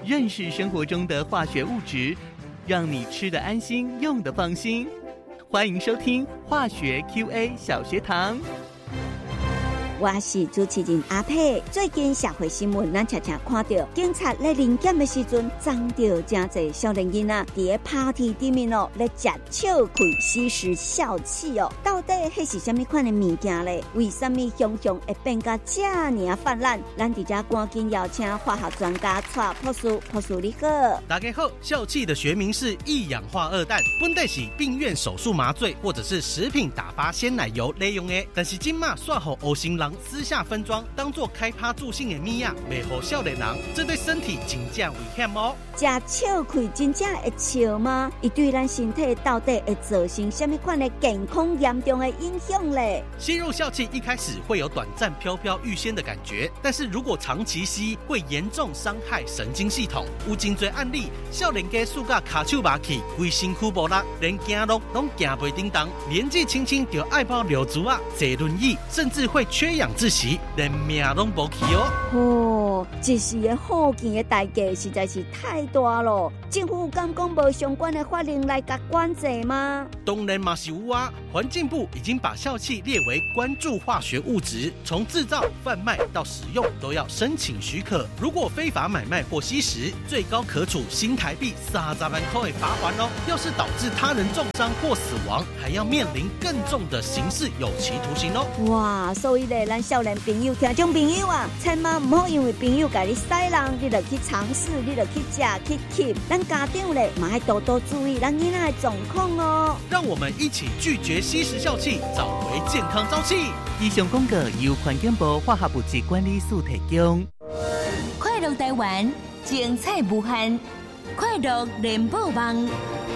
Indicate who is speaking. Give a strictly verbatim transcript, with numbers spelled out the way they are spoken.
Speaker 1: 认识生活中的化学物质，让你吃得安心，用得放心。欢迎收听化学 Q A 小学堂。
Speaker 2: 我是主持人阿佩。最近社会新闻，咱常常看到警察咧临检的时阵，撞到真侪少年囡仔伫 party 里面哦，咧食笑亏吸食笑气哦。到底迄是什么款的物件咧？为什么熊熊会变甲这么泛滥？咱伫这赶紧邀请化学专家蔡博士，博士你好。
Speaker 3: 大家好，笑气的学名是一氧化二氮，本来是病院手术麻醉或者是食品打发鲜奶油利用的，但是今嘛煞互黑心人私下分装，当作开趴助兴的米啊，袂互少年人，这对身体真正危险哦。
Speaker 2: 食笑亏真正会笑吗？伊对咱身体到底会造成什么款的健康严重的影响嘞？
Speaker 3: 吸入笑气一开始会有短暂飘飘欲仙的感觉，但是如果长期吸，会严重伤害神经系统。有真多案例，少年家输甲卡手麻去，规身躯无力，连行路拢行袂叮当，年纪轻轻就爱跑溜足啊，坐轮椅，甚至会缺氧窒息，连命拢无去哦。
Speaker 2: 哦，一时的好见的代价实在是太大了。政府敢讲无相关的法令来甲管制吗？
Speaker 3: 当然嘛是有啊，环境部已经把笑气列为关注化学物质，从制造、贩卖到使用都要申请许可。如果非法买卖或吸食，最高可处新台币三十万块的罚款哦。要是导致他人重伤或死亡，还要面临更重的刑事有期徒刑哦。
Speaker 2: 哇，所以咧，咱少年朋友、听众朋友啊，千万唔好因为朋友甲你使人，你就去尝试，你就去食去吸。咱家长咧，嘛要多多注意咱囡仔的状况哦。
Speaker 3: 让我们一起拒绝吸食笑气，找回健康朝气。
Speaker 1: 以上广告由环境部化学物质管理署提供。
Speaker 4: 快乐台湾，精彩无限，快乐联播网。